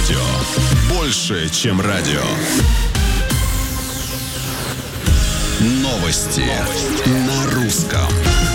Радио. Больше, чем радио. Новости на русском.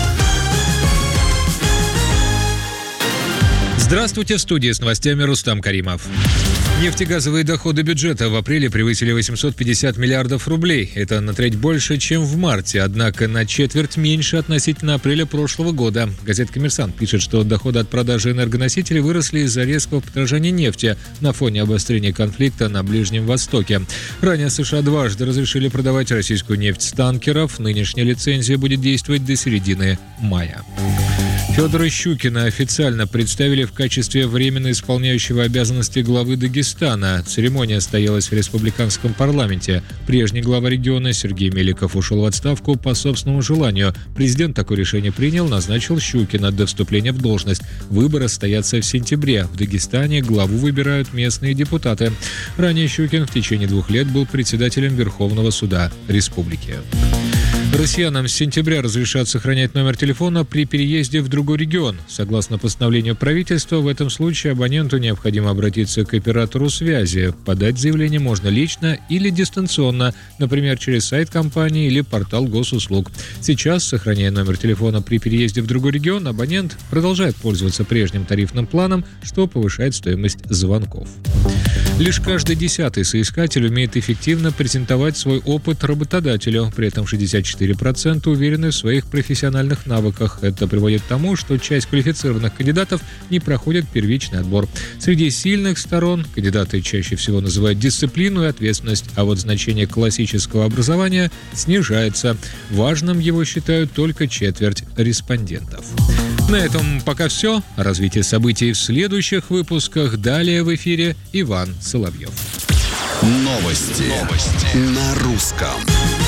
Здравствуйте, в студии с новостями Рустам Каримов. Нефтегазовые доходы бюджета в апреле превысили 850 миллиардов рублей. Это на треть больше, чем в марте, однако на четверть меньше относительно апреля прошлого года. Газета «Коммерсант» пишет, что доходы от продажи энергоносителей выросли из-за резкого подорожания нефти на фоне обострения конфликта на Ближнем Востоке. Ранее США дважды разрешили продавать российскую нефть с танкеров. Нынешняя лицензия будет действовать до середины мая. Федора Щукина официально представили в качестве временно исполняющего обязанности главы Дагестана. Церемония состоялась в республиканском парламенте. Прежний глава региона Сергей Меликов ушел в отставку по собственному желанию. Президент такое решение принял, назначил Щукина до вступления в должность. Выборы состоятся в сентябре. В Дагестане главу выбирают местные депутаты. Ранее Щукин в течение 2 лет был председателем Верховного суда республики. Россиянам с сентября разрешат сохранять номер телефона при переезде в другой регион. Согласно постановлению правительства, в этом случае абоненту необходимо обратиться к оператору связи. Подать заявление можно лично или дистанционно, например, через сайт компании или портал госуслуг. Сейчас, сохраняя номер телефона при переезде в другой регион, абонент продолжает пользоваться прежним тарифным планом, что повышает стоимость звонков. Лишь каждый 10-й соискатель умеет эффективно презентовать свой опыт работодателю. При этом 64% уверены в своих профессиональных навыках. Это приводит к тому, что часть квалифицированных кандидатов не проходит первичный отбор. Среди сильных сторон кандидаты чаще всего называют дисциплину и ответственность, а вот значение классического образования снижается. Важным его считают только четверть респондентов. На этом пока все. О развитии событий в следующих выпусках. Далее в эфире Иван Соловьев. Новости на русском.